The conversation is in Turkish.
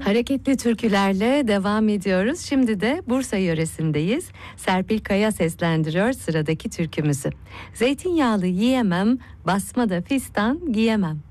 Hareketli türkülerle devam ediyoruz. Şimdi de Bursa yöresindeyiz. Serpil Kaya seslendiriyor sıradaki türkümüzü. Zeytinyağlı yiyemem, basmada fistan giyemem.